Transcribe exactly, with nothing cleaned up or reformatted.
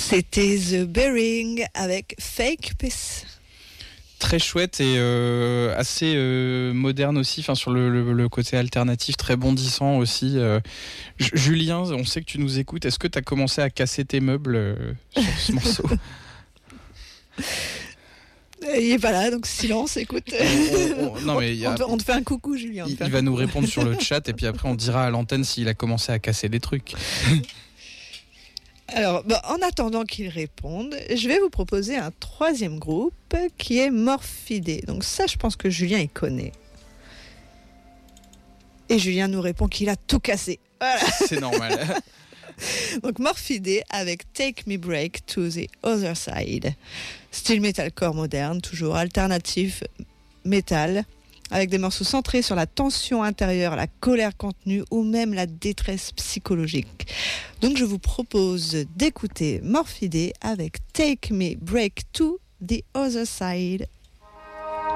C'était The Bearing avec Fake Peace. Très chouette et euh, assez euh, moderne aussi, enfin sur le, le, le côté alternatif, très bondissant aussi. Euh, J- Julien, on sait que tu nous écoutes. Est-ce que tu as commencé à casser tes meubles euh, sur ce morceau? Il est pas là, donc silence, écoute. on, on, non, mais on, a, te, on te fait un coucou, Julien. Il, il va nous répondre sur le chat et puis après on dira à l'antenne s'il a commencé à casser des trucs. Alors, bah, en attendant qu'il réponde, je vais vous proposer un troisième groupe qui est Morphidé. Donc ça, je pense que Julien, il connaît. Et Julien nous répond qu'il a tout cassé. Voilà. C'est normal. Donc Morphidé avec Take Me Break to the Other Side. Style metalcore moderne, toujours alternatif metal, avec des morceaux centrés sur la tension intérieure, la colère contenue ou même la détresse psychologique. Donc je vous propose d'écouter Morphidé avec Take Me Break to the Other Side.